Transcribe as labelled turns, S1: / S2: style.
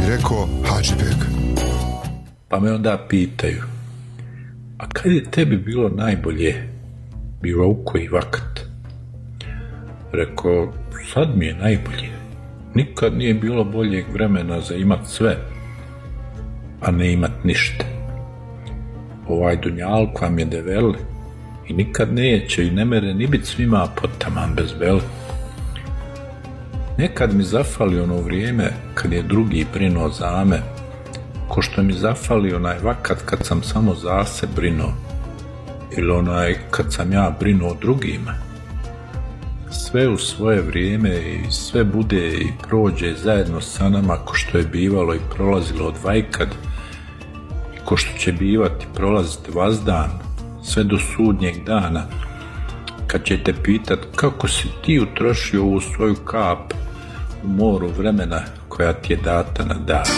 S1: bi rekao Hadžibek.
S2: Pa me onda pitaju, a kad je tebi bilo najbolje, bio u koji vakat? Rekao, sad mi je najbolje. Nikad nije bilo boljeg vremena za imat sve, a ne imat ništa. Ovaj dunjalk vam je develi i nikad neće i ne mere ni bit svima potaman bez beli. Nekad mi zafali ono vrijeme kad je drugi brinuo za me, ko što mi zafali onaj vakat kad sam samo za se brinuo, ili onaj kad sam ja brinuo o drugima. Sve u svoje vrijeme i sve bude i prođe zajedno sa nama ko što je bivalo i prolazilo od vajkad i ko što će bivati prolaziti vazdan sve do sudnjeg dana, kad ćete pitat kako si ti utrošio ovu svoju kap u moru vremena koja ti je data na dan.